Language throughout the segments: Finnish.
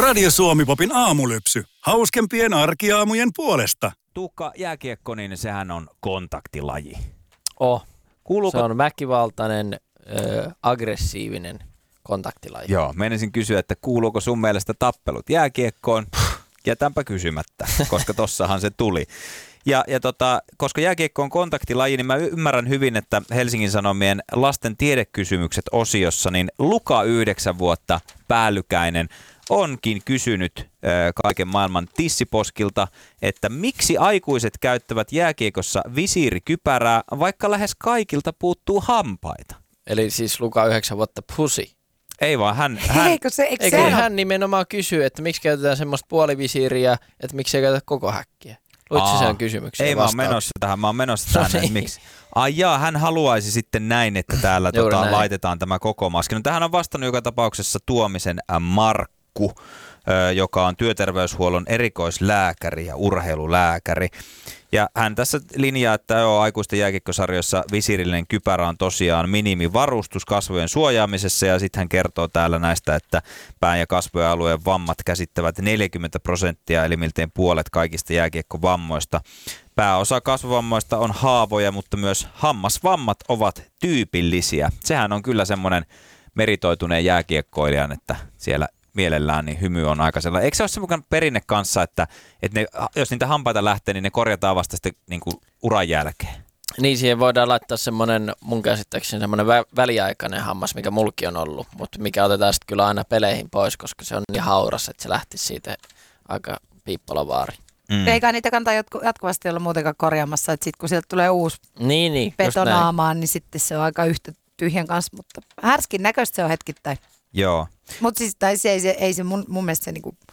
Radio Suomi-popin aamulypsy. Hauskempien arkiaamujen puolesta. Tuukka, jääkiekko, niin sehän on kontaktilaji. Se on väkivaltainen, aggressiivinen kontaktilaji. Joo, menisin kysyä, että kuuluuko sun mielestä tappelut jääkiekkoon? Jätänpä kysymättä, koska tossahan se tuli. Koska jääkiekko on kontaktilaji, niin mä ymmärrän hyvin, että Helsingin Sanomien lasten tiedekysymykset -osiossa, niin Luka 9 vuotta päällykäinen onkin kysynyt kaiken maailman tissiposkilta, että miksi aikuiset käyttävät jääkiekossa visiirikypärää, vaikka lähes kaikilta puuttuu hampaita. Eli siis Luka 9 vuotta pussy. Ei vaan, hän nimenomaan kysyy, että miksi käytetään semmoista puolivisiiriä, että miksi ei käytetä koko häkkiä. Luitko sen kysymyksen? Ei, mä oon menossa tähän. No, miksi? Hän haluaisi sitten näin, että täällä laitetaan tämä koko maski. No, tähän on vastannut joka tapauksessa Tuomisen Markku, joka on työterveyshuollon erikoislääkäri ja urheilulääkäri. Ja hän tässä linjaa, että aikuisten jääkiekkosarjoissa visiirillinen kypärä on tosiaan minimivarustus kasvojen suojaamisessa, ja sitten hän kertoo täällä näistä, että pään- ja kasvojen alueen vammat käsittävät 40%, eli miltei puolet kaikista jääkiekkovammoista. Pääosa kasvovammoista on haavoja, mutta myös hammasvammat ovat tyypillisiä. Sehän on kyllä semmoinen meritoituneen jääkiekkoilijan, että siellä mielellään niin hymy on aika sellainen. Eikö se ole semmoinen perinne kanssa, että jos niitä hampaita lähtee, niin ne korjataan vasta sitten niin kuin uran jälkeen? Niin, siihen voidaan laittaa semmoinen, mun käsittääkseni semmoinen väliaikainen hammas, mikä mulki on ollut, mutta mikä otetaan sitten kyllä aina peleihin pois, koska se on niin hauras, että se lähtisi siitä aika piippolavaari. Eikä niitä kannata jatkuvasti olla muutenkaan korjaamassa, että sitten kun sieltä tulee uusi betonaamaan, niin sitten se on aika yhtä tyhjän kanssa, mutta härskin näköistä se on hetkittäin. Joo. Mutta siis ei se mun mielestä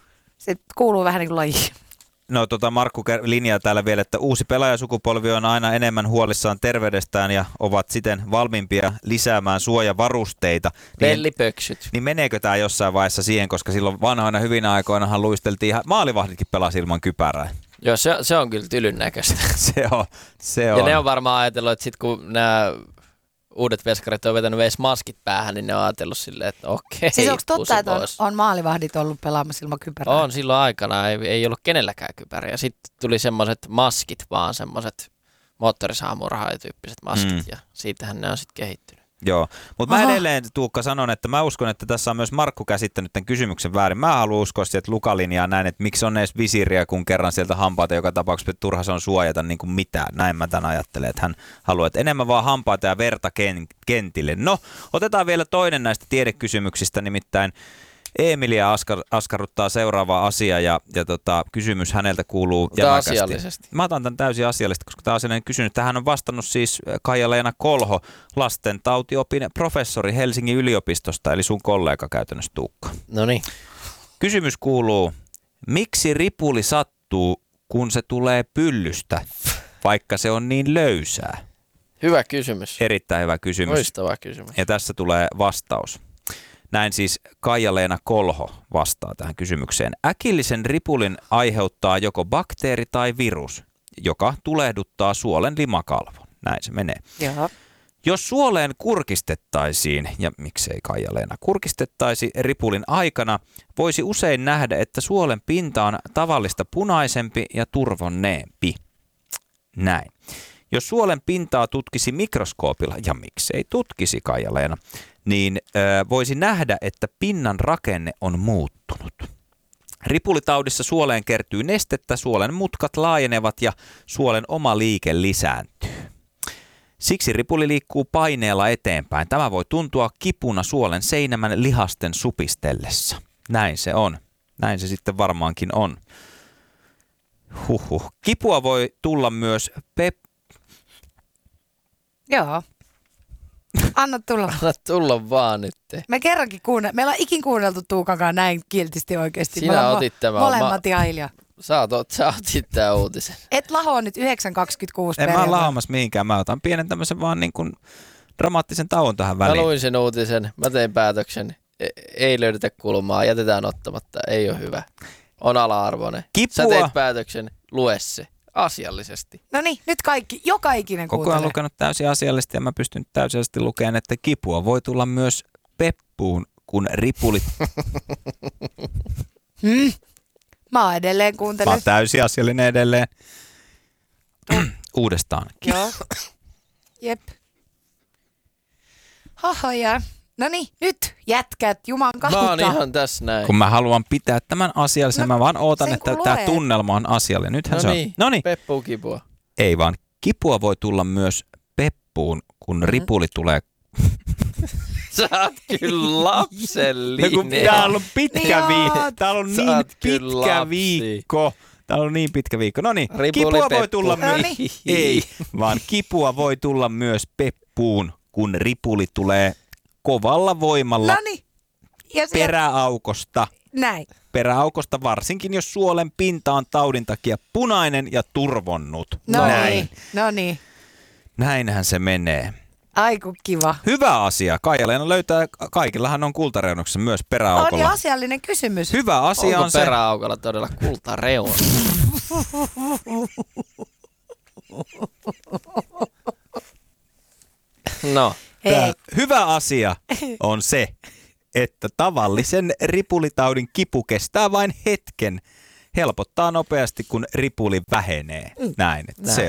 se kuuluu vähän niin kuin lajiin. No Markku linjaa täällä vielä, että uusi pelaajasukupolvi on aina enemmän huolissaan terveydestään ja ovat siten valmiimpia lisäämään suojavarusteita. Pellipöksyt. Niin meneekö tämä jossain vaiheessa siihen, koska silloin vanhoina hyvinä aikoinahan luisteltiin, maalivahditkin pelasi ilman kypärää. Joo, se on kyllä tylyn näköistä. se on. Ja ne on varmaan ajatellut, että sitten kun nämä uudet veskarit on vetänyt edes maskit päähän, niin ne on ajatellut silleen, että okei. Siis onko totta, että on maalivahdit ollut pelaamassa ilman kypärää? On, silloin aikana ei ollut kenelläkään kypäriä. Sitten tuli semmoiset maskit, vaan semmoiset moottorisaamurhaajatyyppiset maskit, ja siitähän ne on sitten kehittynyt. Joo, mutta mä edelleen, Tuukka, sanon, että mä uskon, että tässä on myös Markku käsittänyt tämän kysymyksen väärin. Mä haluan uskoa siihen, että Luka-linjaa näin, että miksi on edes visiiriä, kun kerran sieltä hampaita joka tapauksessa turha se on suojata niin kuin mitään. Näin mä tämän ajattelen, että hän haluaa, että enemmän vaan hampaita ja verta kentille. No, otetaan vielä toinen näistä tiedekysymyksistä, nimittäin Emilia askarruttaa seuraava asia ja kysymys häneltä kuuluu jämäkästi. Asiallisesti. Mä otan tämän täysin asiallisesti, koska tämä asiallinen kysymys. Tähän on vastannut siis Kaija-Leena Kolho, lastentautiopin professori Helsingin yliopistosta, eli sun kollega käytännössä, Tuukka. No niin. Kysymys kuuluu, miksi ripuli sattuu, kun se tulee pyllystä, vaikka se on niin löysää? Hyvä kysymys. Erittäin hyvä kysymys. Loistava kysymys. Ja tässä tulee vastaus. Näin siis Kaija-Leena Kolho vastaa tähän kysymykseen. Äkillisen ripulin aiheuttaa joko bakteeri tai virus, joka tulehduttaa suolen limakalvon. Näin se menee. Jaha. Jos suoleen kurkistettaisiin, ja miksei Kaija-Leena kurkistettaisi ripulin aikana, voisi usein nähdä, että suolen pinta on tavallista punaisempi ja turvonneempi. Näin. Jos suolen pintaa tutkisi mikroskoopilla, ja miksei tutkisi Kaija-Leena, niin voisi nähdä, että pinnan rakenne on muuttunut. Ripulitaudissa suoleen kertyy nestettä, suolen mutkat laajenevat ja suolen oma liike lisääntyy. Siksi ripuli liikkuu paineella eteenpäin. Tämä voi tuntua kipuna suolen seinämän lihasten supistellessa. Näin se on. Näin se sitten varmaankin on. Kipua voi tulla myös Joo. Anna tulla. Anna tulla vaan nyt. Me kerrankin meillä on ikin kuunneltu Tuukankaan näin kiltisti oikeasti. Sinä otit tämän. Molemmat ja Ilja. Sä otit tämän uutisen. Et lahoa nyt 9.26 En mä lahoamassa mihinkään. Mä otan pienen tämmöisen vaan niin kuin dramaattisen tauon tähän väliin. Mä luin sen uutisen. Mä tein päätöksen. Ei löydetä kulmaa. Jätetään ottamatta. Ei ole hyvä. On ala-arvoinen. Kipua. Sä teet päätöksen. Lue se. Asiallisesti. No niin, nyt kaikki, joka ikinen kuuntelee. Koko ajan lukenut täysin asiallisesti ja mä pystyn täysisesti lukemaan, että kipua voi tulla myös peppuun, kun ripulit... Mä oon edelleen kuuntellut. Mä oon täysin asiallinen edelleen. Uudestaan. Joo. Jep. Hohoja. Noniin, nyt jätkät, juman kautta. Mä oon ihan tässä näin. Kun mä haluan pitää tämän asiallisen, mä vaan ootan, että tää tunnelma on asiallinen. Nythän se on. Noniin. Peppuun kipua. Ei vaan, kipua voi tulla myös peppuun, kun ripuli tulee. Sä oot kyllä lapsellinen. Täällä on pitkä viikko. Täällä on niin pitkä viikko. Täällä on niin pitkä viikko. Noniin, kipua voi tulla myös. Ei, vaan kipua voi tulla myös peppuun, kun ripuli tulee kovalla voimalla peräaukosta. Näin. Peräaukosta, varsinkin jos suolen pinta on taudin takia punainen ja turvonnut. Näin. Noniin. Näinhän se menee. Aiku kiva. Hyvä asia. Kaija-Leena löytää, kaikillahan on kultareunuksessa myös peräaukolla. On jo asiallinen kysymys. Hyvä asia onko on se. Onko peräaukolla todella kultareuna? No. Hyvä asia on se, että tavallisen ripulitaudin kipu kestää vain hetken. Helpottaa nopeasti, kun ripuli vähenee. Näin.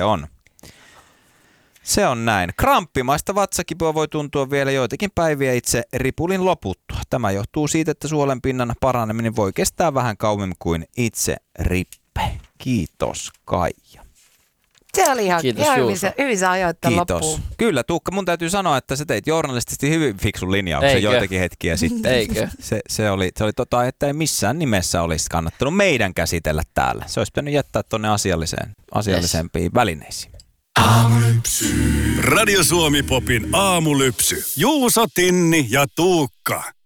Se on näin. Kramppimaista vatsakipua voi tuntua vielä joitakin päiviä itse ripulin loputtua. Tämä johtuu siitä, että suolenpinnan paraneminen voi kestää vähän kauemmin kuin itse rippe. Kiitos, Kaija. Se oli ihan hyvin sä ajoit tämän loppuun. Kyllä, Tuukka, mun täytyy sanoa, että sä teit journalistisesti hyvin fiksun linjauksen joitakin hetkiä sitten. Eikö? Se oli että ei missään nimessä olisi kannattanut meidän käsitellä täällä. Se olisi pitänyt jättää tuonne asiallisempiin välineisiin. Aamulypsy. Radio Suomi Popin aamulypsy. Juuso, Tinni ja Tuukka.